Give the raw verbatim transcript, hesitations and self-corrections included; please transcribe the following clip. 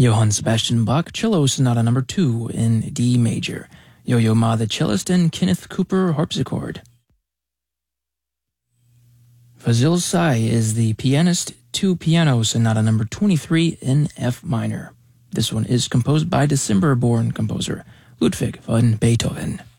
Johann Sebastian Bach Cello Sonata Number two in D major. Yo-Yo Ma the cellist and Kenneth Cooper harpsichord. Fazil Say is the pianist, two Piano Sonata Number twenty-three in F minor. This one is composed by December-born composer Ludwig van Beethoven.